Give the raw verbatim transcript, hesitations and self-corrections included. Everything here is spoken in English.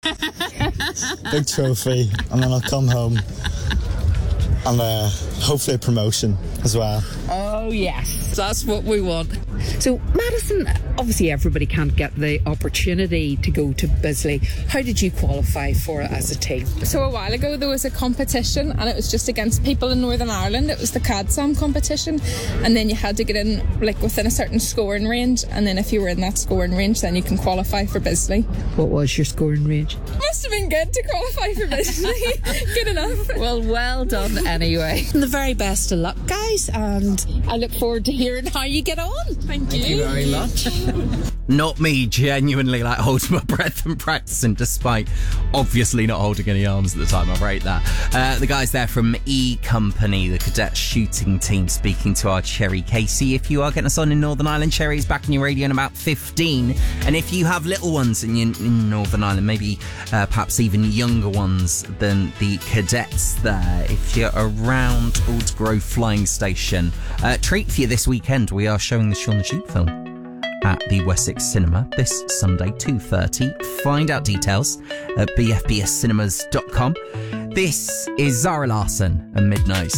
Big trophy, and then I'll come home and uh, hopefully a promotion as well. Oh yes, that's what we want. So Madison, obviously everybody can't get the opportunity to go to Bisley. How did you qualify for it as a team? So a while ago there was a competition, and it was just against people in Northern Ireland. It was the C A D S A M competition, and then you had to get in like within a certain scoring range, and then if you were in that scoring range then you can qualify for Bisley. What was your scoring range? Must have been good to qualify for Bisley. Good enough. Well, well done anyway. The very best of luck, guys, and I look forward to hearing how you get on. Thank you. Thank you very much. Not me, genuinely like holding my breath and practicing, despite obviously not holding any arms at the time. I rate that. Uh, the guys there from E Company, the cadet shooting team, speaking to our Cherry Casey. If you are getting us on in Northern Ireland, Cherry's back in your radio in about fifteen. And if you have little ones in, your, in Northern Ireland, maybe uh, perhaps even younger ones than the cadets there, if you're around Aldegrove Flying Station, uh, treat for you this weekend. We are showing the Shaun the Sheep film at the Wessex Cinema this Sunday, two thirty. Find out details at b f b s cinemas dot com. This is Zara Larsson and Midnight.